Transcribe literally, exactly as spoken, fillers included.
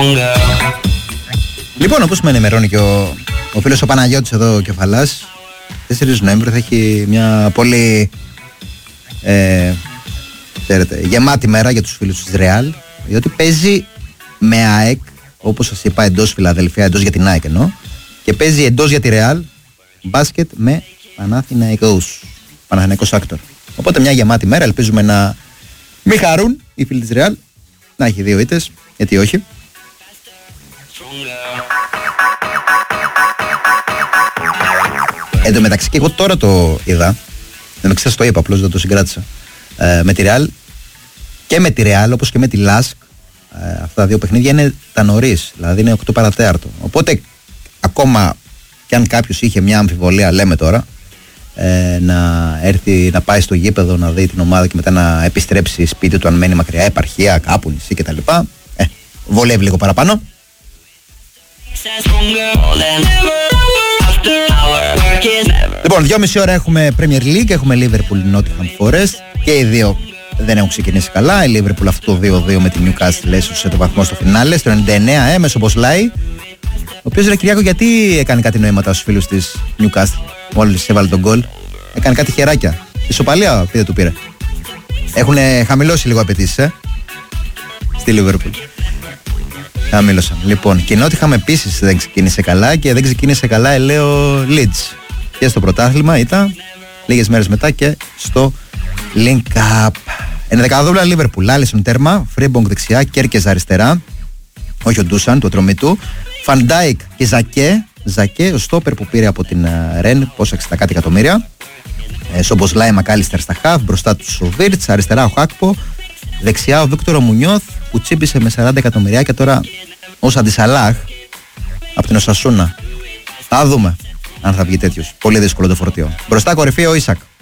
Λοιπόν, όπως με ενημερώνει και ο, ο φίλος ο Παναγιώτης εδώ ο Κεφαλάς, τέσσερις Νοέμβρη θα έχει μια πολύ ε, ξέρετε, γεμάτη μέρα για τους φίλους της Ρεάλ, διότι παίζει με ΑΕΚ, όπως σας είπα, εντός Φιλαδέλφια, εντός για την ΑΕΚ εννοώ, και παίζει εντός για τη Ρεάλ μπάσκετ με Παναθηναϊκούς, Παναθηναϊκός Άκτορ. Οπότε μια γεμάτη μέρα, ελπίζουμε να μην χαρούν οι φίλοι της Ρεάλ, να έχει δύο ήττες, γιατί όχι. Εν τω μεταξύ και εγώ τώρα το είδα, δεν ξέρω, το είπα, απλώς δεν το συγκράτησα, ε, με τη Ρεάλ και με τη Ρεάλ όπως και με τη Λάσκ, ε, αυτά τα δύο παιχνίδια είναι τα νωρίς, δηλαδή είναι οκτώ παρά τέταρτο. Οπότε ακόμα κι αν κάποιος είχε μια αμφιβολία, λέμε τώρα, ε, να έρθει να πάει στο γήπεδο να δει την ομάδα και μετά να επιστρέψει σπίτι του αν μένει μακριά, επαρχία, κάπου νησί κτλ. Ε, βολεύει λίγο παραπάνω. Λοιπόν, δυόμιση ώρα έχουμε Premier League, έχουμε Liverpool Nottingham Forest και οι δύο δεν έχουν ξεκινήσει καλά. Η Liverpool αυτό το δύο δύο με την Newcastle έσωσε το βαθμό στο φινάλε, στο ενενήντα εννέα, ε, μέσω Μποσλάι, ο οποίος, ρε Κυριάκο, γιατί έκανε κάτι νοήματα στους φίλους της Newcastle μόλις έβαλε τον γκολ? Έκανε κάτι χεράκια. Ισοπαλία πείτε του πήρε. Έχουν χαμηλώσει λίγο απαιτήσεις, ε, στη Liverpool. Χαμήλωσαν. Λοιπόν, και Nottingham επίσης δεν ξεκίνησε καλά και δεν ξεκίνησε καλά, ελέω, Leeds. Και στο πρωτάθλημα ήταν λίγες μέρες μετά και στο Link Cup. Ενδεκαδόπλα Liverpool, Άλισον τέρμα, Φρίμπονγκ δεξιά, Κέρκες αριστερά, όχι ο Ντούσαν του Ατρομητού, Φαντάικ και Ζακέ, Ζακέ, ο στόπερ που πήρε από την Ρεν, πόσα εξήντα κάτι εκατομμύρια. Ε, Σομποσλάι Μακάλιστερ στα χαφ, μπροστά του ο Βίρτς, αριστερά ο Χάκπο, δεξιά ο Βίκτορο Μουνιώθ που τσίπησε με σαράντα εκατομμυριά και τώρα ως αντισαλάχ από την Οσασούνα. Θα δούμε αν θα βγει τέτοιος. Πολύ δύσκολο το φορτίο. Μπροστά κορυφή ο Ίσακ.